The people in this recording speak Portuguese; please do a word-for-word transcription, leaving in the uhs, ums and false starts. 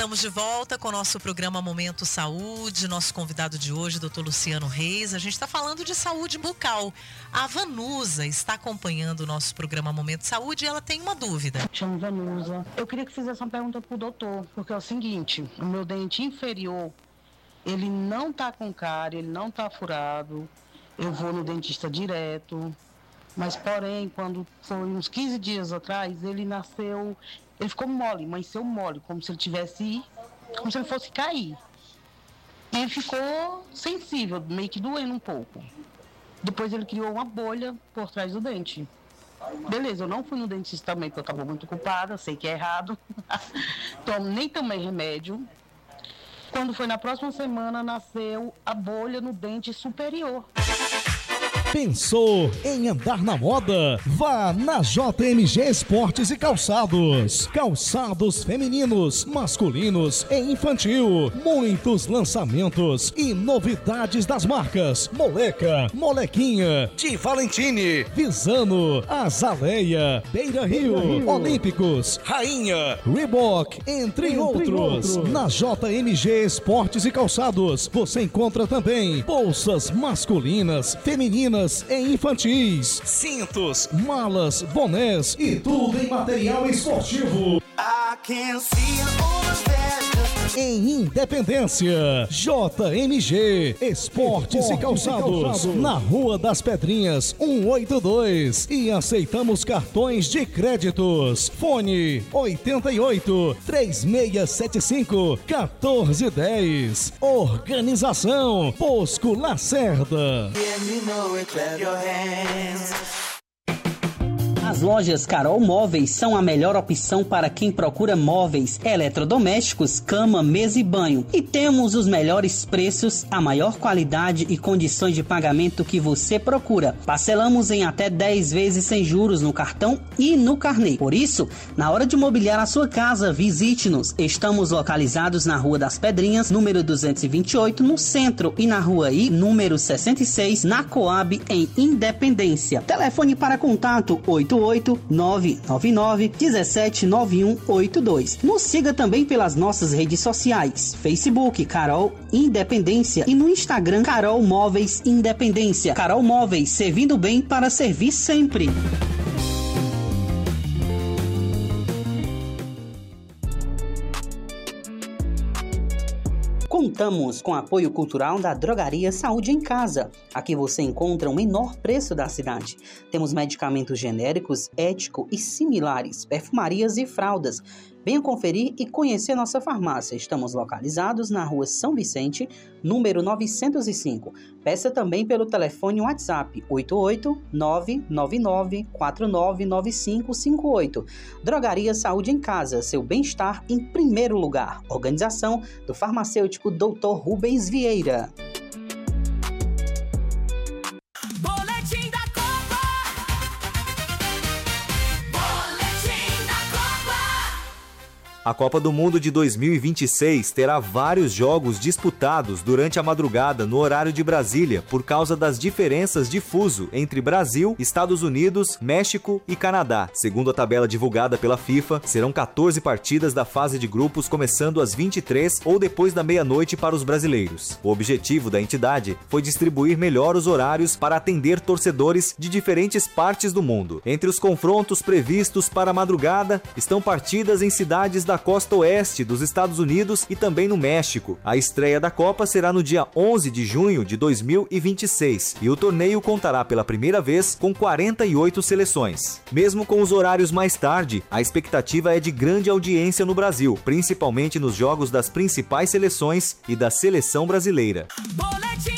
Estamos de volta com o nosso programa Momento Saúde. Nosso convidado de hoje, doutor Luciano Reis. A gente está falando de saúde bucal. A Vanusa está acompanhando o nosso programa Momento Saúde e ela tem uma dúvida. Chamo Vanusa. Eu queria que fizesse uma pergunta para o doutor, porque é o seguinte, o meu dente inferior, ele não está com cárie, ele não está furado. Eu vou no dentista direto, mas porém, quando foi uns quinze dias atrás, ele nasceu... Ele ficou mole, amanheceu mole, como se ele tivesse, como se ele fosse cair. E ele ficou sensível, meio que doendo um pouco. Depois ele criou uma bolha por trás do dente. Beleza, eu não fui no dentista também, porque eu estava muito ocupada, sei que é errado. Então, nem tomei remédio. Quando foi na próxima semana, nasceu a bolha no dente superior. Pensou em andar na moda? Vá na J M G Esportes e Calçados. Calçados femininos, masculinos e infantil. Muitos lançamentos e novidades das marcas Moleca, Molequinha, Di Valentini, Visano, Azaleia, Beira Rio, Beira Rio. Olímpicos, Rainha, Reebok, entre, entre outros. outros. Na J M G Esportes e Calçados você encontra também bolsas masculinas, femininas e infantis, cintos, malas, bonés e tudo em material esportivo. Em Independência, J M G Esportes e Calçados, na Rua das Pedrinhas, cento e oitenta e dois, e aceitamos cartões de créditos. Fone oito oito, três seis sete cinco, um quatro um zero. Organização Bosco Lacerda. As lojas Carol Móveis são a melhor opção para quem procura móveis, eletrodomésticos, cama, mesa e banho. E temos os melhores preços, a maior qualidade e condições de pagamento que você procura. Parcelamos em até dez vezes sem juros no cartão e no carnê. Por isso, na hora de mobiliar a sua casa, visite-nos. Estamos localizados na Rua das Pedrinhas, número duzentos e vinte e oito, no centro, e na Rua I, número sessenta e seis, na Coab, em Independência. Telefone para contato oito oito nove nove nove um sete nove um oito dois. Nos siga também pelas nossas redes sociais, Facebook Carol Independência e no Instagram Carol Móveis Independência. Carol Móveis, servindo bem para servir sempre. Contamos com apoio cultural da Drogaria Saúde em Casa. Aqui você encontra o menor preço da cidade. Temos medicamentos genéricos, ético e similares, perfumarias e fraldas. Venha conferir e conhecer nossa farmácia. Estamos localizados na Rua São Vicente, número novecentos e cinco. Peça também pelo telefone WhatsApp oito oito nove nove nove quatro nove nove cinco cinco oito. Drogaria Saúde em Casa, seu bem-estar em primeiro lugar. Organização do farmacêutico doutor Rubens Vieira. A Copa do Mundo de dois mil e vinte e seis terá vários jogos disputados durante a madrugada no horário de Brasília por causa das diferenças de fuso entre Brasil, Estados Unidos, México e Canadá. Segundo a tabela divulgada pela FIFA, serão quatorze partidas da fase de grupos começando às vinte e três ou depois da meia-noite para os brasileiros. O objetivo da entidade foi distribuir melhor os horários para atender torcedores de diferentes partes do mundo. Entre os confrontos previstos para a madrugada estão partidas em cidades da da costa oeste dos Estados Unidos e também no México. A estreia da Copa será no dia onze de junho de dois mil e vinte e seis e o torneio contará pela primeira vez com quarenta e oito seleções. Mesmo com os horários mais tarde, a expectativa é de grande audiência no Brasil, principalmente nos jogos das principais seleções e da seleção brasileira.